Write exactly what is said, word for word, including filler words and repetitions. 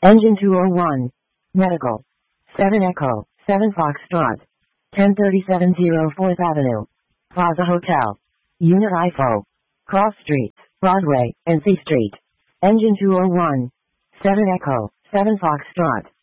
Engine two oh one. Medical. seven Echo, seven Foxtrot. ten thirty-seven oh fourth Avenue. Plaza Hotel. Unit I F O. Cross Streets, Broadway, and C Street. Engine two oh one. seven Echo, seven Foxtrot.